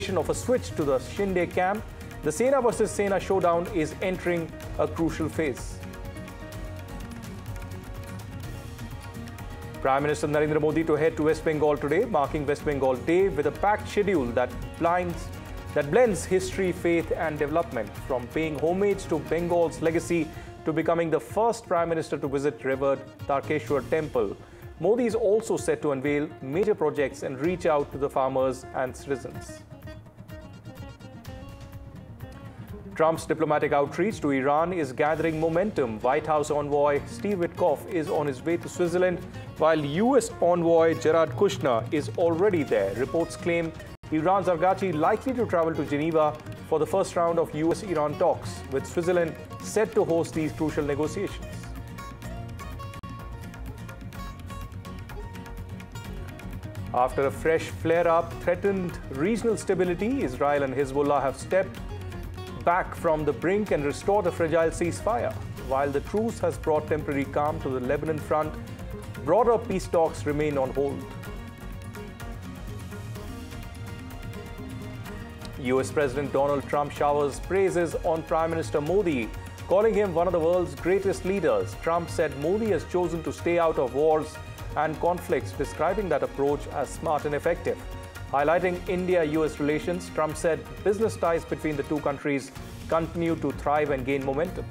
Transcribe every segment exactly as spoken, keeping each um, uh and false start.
of a switch to the Shinde camp, the Sena versus Sena showdown is entering a crucial phase. Prime Minister Narendra Modi to head to West Bengal today, marking West Bengal Day with a packed schedule that blinds, that blends history, faith and development, from paying homage to Bengal's legacy to becoming the first Prime Minister to visit revered Tarkeshwar Temple. Modi is also set to unveil major projects and reach out to the farmers and citizens. Trump's diplomatic outreach to Iran is gathering momentum. White House envoy Steve Witkoff is on his way to Switzerland, while U S envoy Jared Kushner is already there. Reports claim Iran's Zarghachi likely to travel to Geneva for the first round of U S Iran talks, with Switzerland set to host these crucial negotiations. After a fresh flare-up threatened regional stability, Israel and Hezbollah have stepped back from the brink and restored a fragile ceasefire. While the truce has brought temporary calm to the Lebanon front, broader peace talks remain on hold. U S President Donald Trump showers praises on Prime Minister Modi, calling him one of the world's greatest leaders. Trump said Modi has chosen to stay out of wars and conflicts, describing that approach as smart and effective. Highlighting India-U S relations, Trump said business ties between the two countries continue to thrive and gain momentum.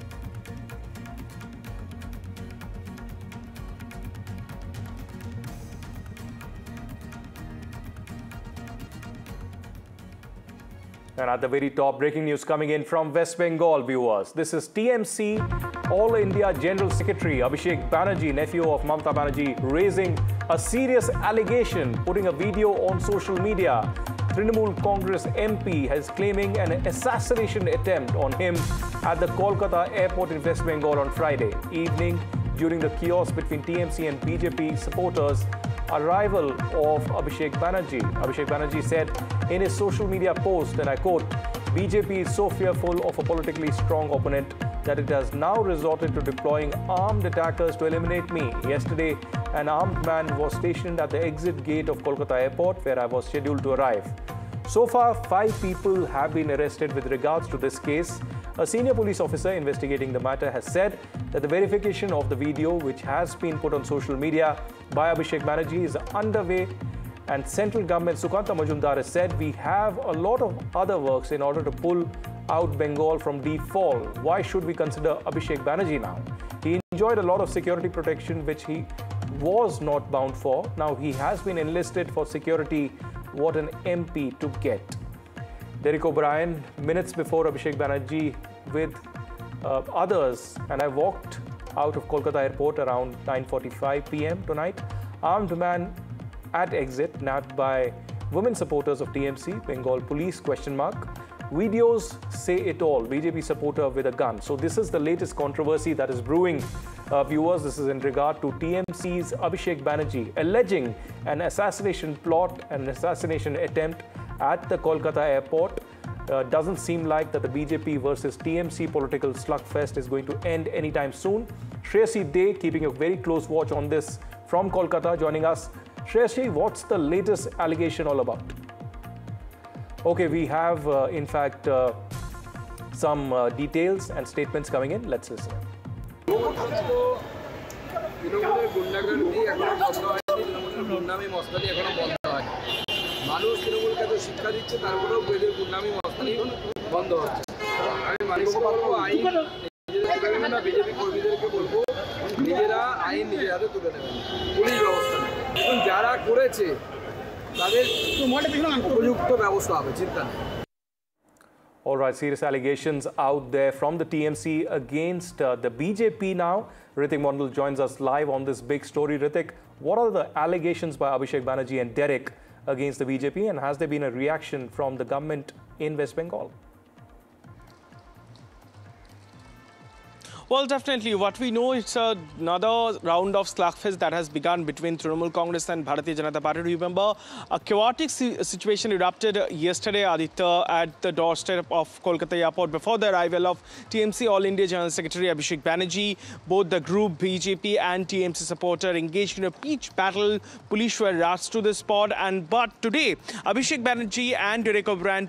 And at the very top, breaking news coming in from West Bengal, viewers. This is T M C All India General Secretary Abhishek Banerjee, nephew of Mamata Banerjee, raising a serious allegation, putting a video on social media. Trinamool Congress M P is claiming an assassination attempt on him at the Kolkata airport in West Bengal on Friday evening during the chaos between T M C and B J P supporters. Arrival of Abhishek Banerjee. Abhishek Banerjee said in his social media post, and I quote, "B J P is so fearful of a politically strong opponent that it has now resorted to deploying armed attackers to eliminate me. Yesterday, an armed man was stationed at the exit gate of Kolkata airport where I was scheduled to arrive." So far, five people have been arrested with regards to this case. A senior police officer investigating the matter has said that the verification of the video, which has been put on social media by Abhishek Banerjee, is underway. And central government Sukanta Majumdar has said, "We have a lot of other works in order to pull out Bengal from default. Why should we consider Abhishek Banerjee now? He enjoyed a lot of security protection, which he was not bound for. Now he has been enlisted for security. What an M P to get." Derek O'Brien, minutes before Abhishek Banerjee with uh, others, and I walked out of Kolkata airport around nine forty-five p m tonight. Armed man at exit, nabbed by women supporters of T M C, Bengal police, question mark. Videos say it all, B J P supporter with a gun. So this is the latest controversy that is brewing. Uh, viewers, this is in regard to T M C's Abhishek Banerjee alleging an assassination plot, an assassination attempt at the Kolkata airport. Uh, doesn't seem like that the B J P versus T M C political slugfest is going to end anytime soon. Shreyasi Dey keeping a very close watch on this from Kolkata, joining us. Shreyasi, what's the latest allegation all about? Okay, we have uh, in fact uh, some uh, details and statements coming in. Let's listen. মানুষ তৃণমূলকে তো শিক্ষা দিচ্ছে, তারপরেও বেদের গুন্ডামি মস্তানি বন্ধ হচ্ছে। আমি মানুষকে বলবো, আইন নিজেদের না, বিজেপি কর্মীদেরকে বলবো নিজেরা আইন নিজের হাতে তুলে নেবেন, পুলিশ ব্যবস্থা নেই। এখন যারা করেছে তাদের উপযুক্ত ব্যবস্থা হবে, চিন্তা নেই। All right, serious allegations out there from the T M C against uh, the B J P now. Ritik Mondal joins us live on this big story. Ritik, what are the allegations by Abhishek Banerjee and Derek against the B J P, and has there been a reaction from the government in West Bengal? Well, definitely. What we know, it's another round of slugfest that has begun between Trinamool Congress and Bharatiya Janata Party. Remember, a chaotic situation erupted yesterday, Aditya, at the doorstep of Kolkata Airport before the arrival of T M C All India General Secretary Abhishek Banerjee. Both the group, B J P and T M C supporter engaged in a pitched battle. Police were rushed to the spot, and but today, Abhishek Banerjee and Derek O'Brien